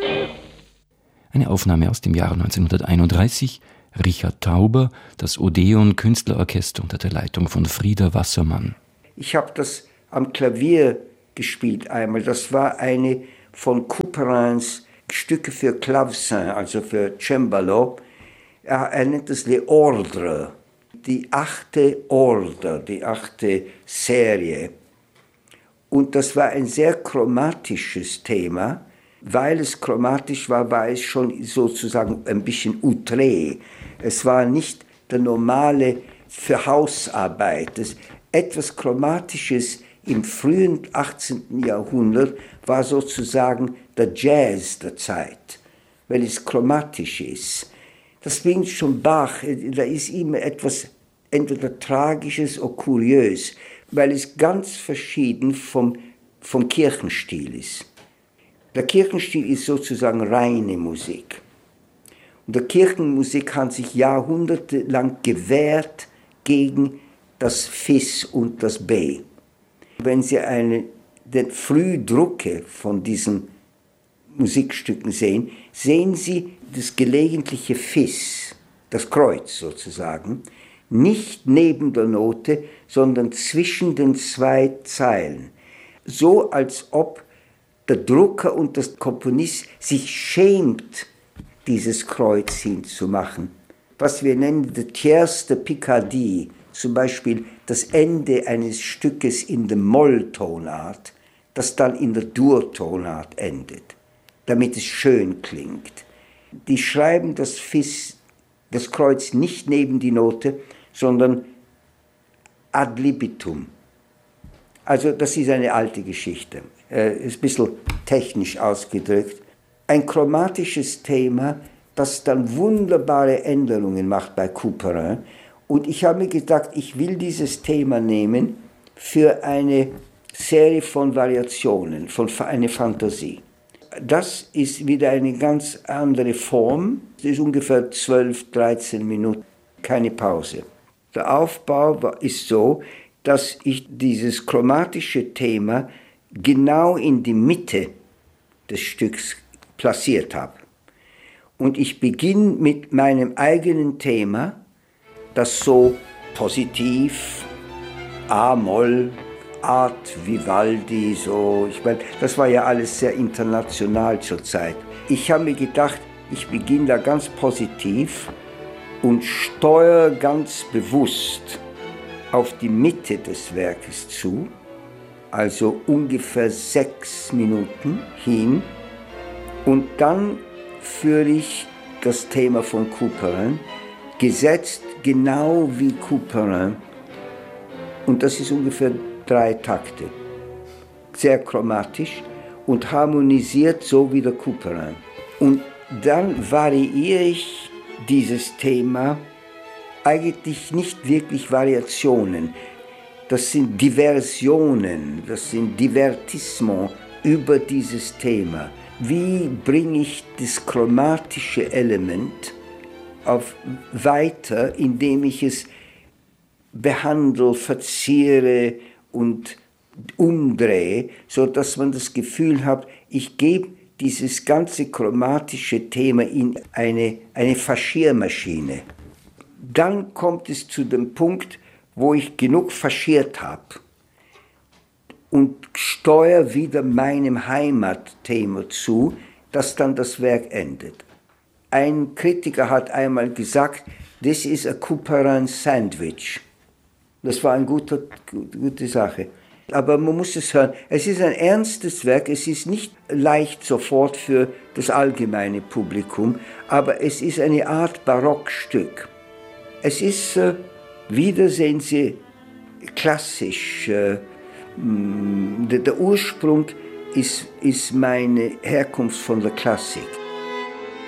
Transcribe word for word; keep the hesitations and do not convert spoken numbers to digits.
Eine Aufnahme aus dem Jahre neunzehnhunderteinunddreißig, Richard Tauber, das Odeon Künstlerorchester unter der Leitung von Frieder Wassermann. Ich habe das am Klavier gespielt einmal. Das war eine von Couperins Stücke für Clavecin, also für Cembalo. Er, er nennt es Les Ordres, die achte Order, die achte Serie. Und das war ein sehr chromatisches Thema. Weil es chromatisch war, war es schon sozusagen ein bisschen outré. Es war nicht der normale für Hausarbeit. Das etwas Chromatisches im frühen achtzehnten. Jahrhundert war sozusagen der Jazz der Zeit, weil es chromatisch ist. Das bringt schon Bach, da ist immer etwas entweder Tragisches oder Kuriös, weil es ganz verschieden vom, vom Kirchenstil ist. Der Kirchenstil ist sozusagen reine Musik. Und der Kirchenmusik hat sich jahrhundertelang gewehrt gegen das Fis und das B. Wenn Sie eine, den Frühdrucke von diesen Musikstücken sehen, sehen Sie das gelegentliche Fis, das Kreuz sozusagen, nicht neben der Note, sondern zwischen den zwei Zeilen. So als ob der Drucker und der Komponist sich schämt, dieses Kreuz hinzumachen. Was wir nennen die Tierce de Picardie, zum Beispiel das Ende eines Stückes in der Molltonart, das dann in der Dur-Tonart endet, damit es schön klingt. Die schreiben das Fis, das Kreuz nicht neben die Note, sondern ad libitum. Also das ist eine alte Geschichte. Ist ein bisschen technisch ausgedrückt. Ein chromatisches Thema, das dann wunderbare Änderungen macht bei Couperin. Und ich habe mir gedacht, ich will dieses Thema nehmen für eine Serie von Variationen, von eine Fantasie. Das ist wieder eine ganz andere Form. Es ist ungefähr zwölf, dreizehn Minuten, keine Pause. Der Aufbau ist so, dass ich dieses chromatische Thema genau in die Mitte des Stücks platziert habe. Und ich beginne mit meinem eigenen Thema, das so positiv, A-Moll, Art Vivaldi, so, ich meine, das war ja alles sehr international zur Zeit. Ich habe mir gedacht, ich beginne da ganz positiv und steuere ganz bewusst auf die Mitte des Werkes zu, also ungefähr sechs Minuten hin, und dann führe ich das Thema von Couperin, gesetzt genau wie Couperin, und das ist ungefähr drei Takte, sehr chromatisch und harmonisiert so wie der Couperin. Und dann variiere ich dieses Thema, eigentlich nicht wirklich Variationen, das sind Diversionen, das sind Divertissement über dieses Thema. Wie bringe ich das chromatische Element auf weiter, indem ich es behandle, verziere und umdrehe, sodass man das Gefühl hat, ich gebe dieses ganze chromatische Thema in eine, eine Faschiermaschine. Dann kommt es zu dem Punkt, wo ich genug faschiert habe und steuere wieder meinem Heimatthema zu, dass dann das Werk endet. Ein Kritiker hat einmal gesagt, this is a Couperin sandwich. Das war eine gute, gute Sache. Aber man muss es hören, es ist ein ernstes Werk, es ist nicht leicht sofort für das allgemeine Publikum, aber es ist eine Art Barockstück. Es ist, äh, wieder sehen Sie, klassisch. Äh, der, der Ursprung ist, ist meine Herkunft von der Klassik.